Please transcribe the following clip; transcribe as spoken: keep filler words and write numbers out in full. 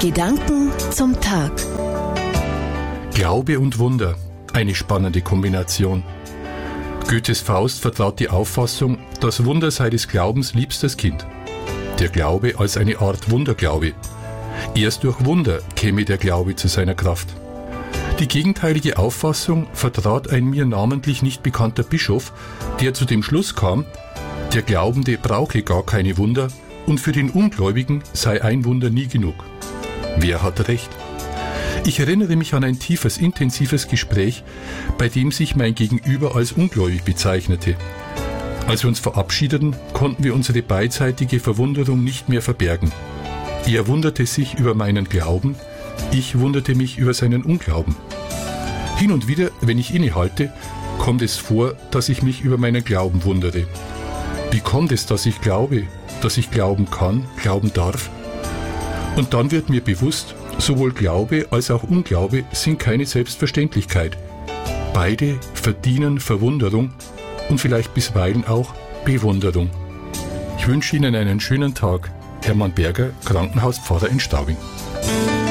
Gedanken zum Tag. Glaube und Wunder, eine spannende Kombination. Goethes Faust vertraut die Auffassung, das Wunder sei des Glaubens liebstes Kind. Der Glaube als eine Art Wunderglaube. Erst durch Wunder käme der Glaube zu seiner Kraft. Die gegenteilige Auffassung vertrat ein mir namentlich nicht bekannter Bischof, der zu dem Schluss kam, der Glaubende brauche gar keine Wunder und für den Ungläubigen sei ein Wunder nie genug. Wer hat recht? Ich erinnere mich an ein tiefes, intensives Gespräch, bei dem sich mein Gegenüber als ungläubig bezeichnete. Als wir uns verabschiedeten, konnten wir unsere beidseitige Verwunderung nicht mehr verbergen. Er wunderte sich über meinen Glauben, ich wunderte mich über seinen Unglauben. Hin und wieder, wenn ich innehalte, kommt es vor, dass ich mich über meinen Glauben wundere. Wie kommt es, dass ich glaube, dass ich glauben kann, glauben darf? Und dann wird mir bewusst, sowohl Glaube als auch Unglaube sind keine Selbstverständlichkeit. Beide verdienen Verwunderung und vielleicht bisweilen auch Bewunderung. Ich wünsche Ihnen einen schönen Tag. Hermann Berger, Krankenhauspfarrer in Straubing.